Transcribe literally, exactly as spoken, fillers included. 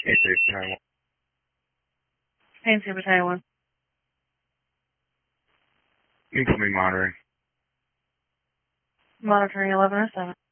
Hey, Safety nine one. Hey, Super Battalion one. Incoming monitoring. Monitoring eleven oh seven.